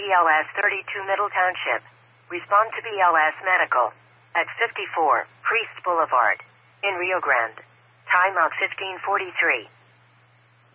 BLS 32 Middle Township. Respond to BLS Medical at 54 Priest Boulevard in Rio Grande. Time out 15:43.